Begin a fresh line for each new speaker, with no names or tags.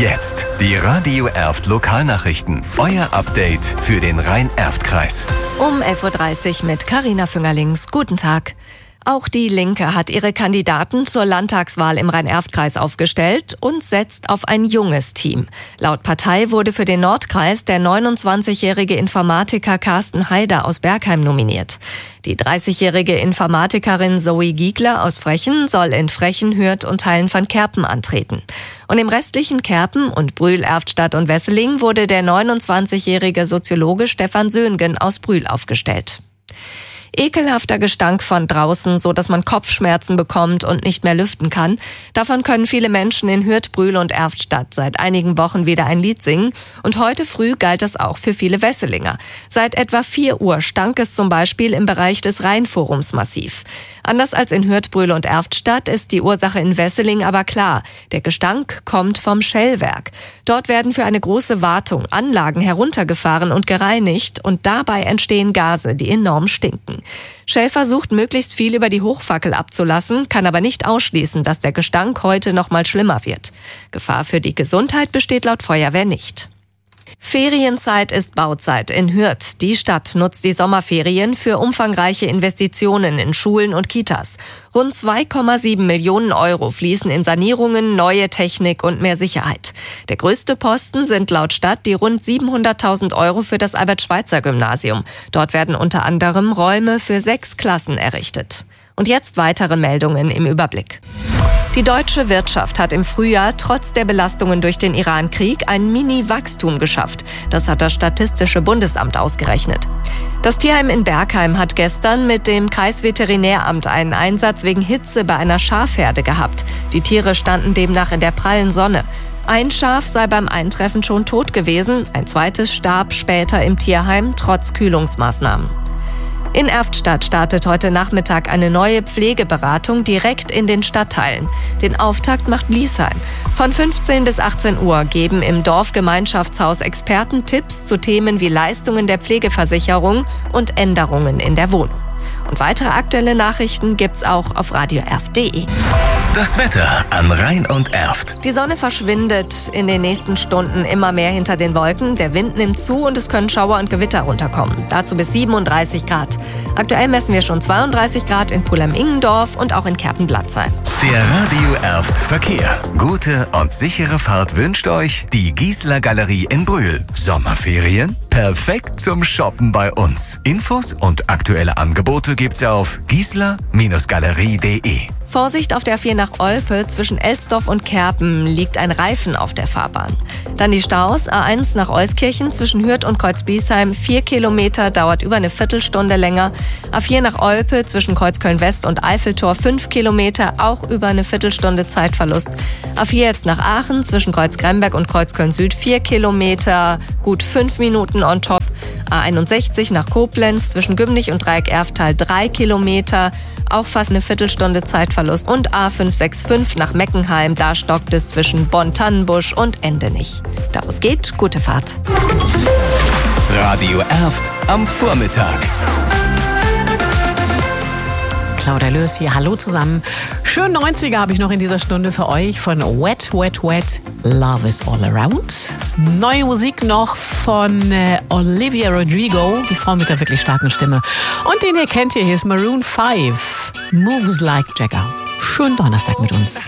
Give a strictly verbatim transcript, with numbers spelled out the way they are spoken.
Jetzt die Radio Erft Lokalnachrichten. Euer Update für den Rhein-Erft-Kreis.
Um elf Uhr dreißig mit Carina Füngerlings. Guten Tag. Auch die Linke hat ihre Kandidaten zur Landtagswahl im Rhein-Erft-Kreis aufgestellt und setzt auf ein junges Team. Laut Partei wurde für den Nordkreis der neunundzwanzigjährige Informatiker Carsten Haider aus Bergheim nominiert. Die dreißigjährige Informatikerin Zoe Giegler aus Frechen soll in Frechen, Hürth und Teilen von Kerpen antreten. Und im restlichen Kerpen und Brühl, Erftstadt und Wesseling wurde der neunundzwanzigjährige Soziologe Stefan Söhngen aus Brühl aufgestellt. Ekelhafter Gestank von draußen, so dass man Kopfschmerzen bekommt und nicht mehr lüften kann. Davon können viele Menschen in Hürth, Brühl und Erftstadt seit einigen Wochen wieder ein Lied singen. Und heute früh galt das auch für viele Wesselinger. Seit etwa vier Uhr stank es zum Beispiel im Bereich des Rheinforums massiv. Anders als in Hürth, Brühl und Erftstadt ist die Ursache in Wesseling aber klar. Der Gestank kommt vom Schellwerk. Dort werden für eine große Wartung Anlagen heruntergefahren und gereinigt und dabei entstehen Gase, die enorm stinken. Shell versucht, möglichst viel über die Hochfackel abzulassen, kann aber nicht ausschließen, dass der Gestank heute noch mal schlimmer wird. Gefahr für die Gesundheit besteht laut Feuerwehr nicht. Ferienzeit ist Bauzeit in Hürth. Die Stadt nutzt die Sommerferien für umfangreiche Investitionen in Schulen und Kitas. Rund zwei Komma sieben Millionen Euro fließen in Sanierungen, neue Technik und mehr Sicherheit. Der größte Posten sind laut Stadt die rund siebenhunderttausend Euro für das Albert-Schweitzer-Gymnasium. Dort werden unter anderem Räume für sechs Klassen errichtet. Und jetzt weitere Meldungen im Überblick. Die deutsche Wirtschaft hat im Frühjahr trotz der Belastungen durch den Iran-Krieg ein Mini-Wachstum geschafft. Das hat das Statistische Bundesamt ausgerechnet. Das Tierheim in Bergheim hat gestern mit dem Kreisveterinäramt einen Einsatz wegen Hitze bei einer Schafherde gehabt. Die Tiere standen demnach in der prallen Sonne. Ein Schaf sei beim Eintreffen schon tot gewesen, ein zweites starb später im Tierheim trotz Kühlungsmaßnahmen. In Erftstadt startet heute Nachmittag eine neue Pflegeberatung direkt in den Stadtteilen. Den Auftakt macht Bliesheim. Von fünfzehn bis achtzehn Uhr geben im Dorfgemeinschaftshaus Experten Tipps zu Themen wie Leistungen der Pflegeversicherung und Änderungen in der Wohnung. Und weitere aktuelle Nachrichten gibt's auch auf radio erft punkt de.
Das Wetter an Rhein und Erft.
Die Sonne verschwindet in den nächsten Stunden immer mehr hinter den Wolken. Der Wind nimmt zu und es können Schauer und Gewitter runterkommen. Dazu bis siebenunddreißig Grad. Aktuell messen wir schon zweiunddreißig Grad in Pulheim-Ingendorf und auch in Kerpen-Blatzheim.
Der Radio Erft Verkehr. Gute und sichere Fahrt wünscht euch die Giesler Galerie in Brühl. Sommerferien? Perfekt zum Shoppen bei uns. Infos und aktuelle Angebote gibt's auf giesler Galerie punkt de.
Vorsicht auf der A vier nach Olpe, zwischen Elsdorf und Kerpen liegt ein Reifen auf der Fahrbahn. Dann die Staus, A eins nach Euskirchen zwischen Hürth und Kreuzbliesheim, vier Kilometer, dauert über eine Viertelstunde länger. A vier nach Olpe zwischen Kreuzköln-West und Eiffeltor, fünf Kilometer, auch über eine Viertelstunde Zeitverlust. A vier jetzt nach Aachen zwischen Kreuzgremberg und Kreuzköln-Süd, vier Kilometer, gut fünf Minuten on top. A einundsechzig nach Koblenz zwischen Gümnich und Dreieck-Erftal, drei Kilometer, auch fast eine Viertelstunde Zeitverlust. Und A fünf sechs fünf nach Meckenheim, da stockt es zwischen Bonn-Tannenbusch und Endenich. Daraus geht, gute Fahrt.
Radio Erft am Vormittag.
Claudia Lös hier, hallo zusammen. Schön neunziger habe ich noch in dieser Stunde für euch von Wet, Wet, Wet, Love is All Around. Neue Musik noch von äh, Olivia Rodrigo, die Frau mit der wirklich starken Stimme. Und den hier kennt ihr, hier ist Maroon five, Moves Like Jagger. Schönen Donnerstag mit uns.